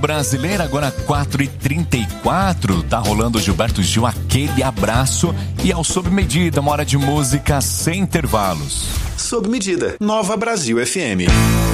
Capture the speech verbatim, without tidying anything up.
Brasileira, agora quatro e trinta e quatro, tá rolando o Gilberto Gil, Aquele Abraço, e ao Sob Medida, uma hora de música sem intervalos. Sob Medida, Nova Brasil F M.